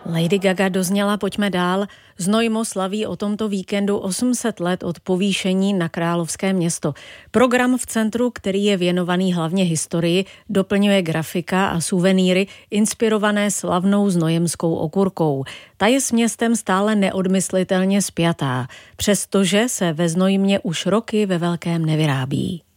Lady Gaga dozněla, pojďme dál. Znojmo slaví o tomto víkendu 800 let od povýšení na královské město. Program v centru, který je věnovaný hlavně historii, doplňuje grafika a suvenýry inspirované slavnou znojemskou okurkou. Ta je s městem stále neodmyslitelně spjatá, přestože se ve Znojmě už roky ve velkém nevyrábí.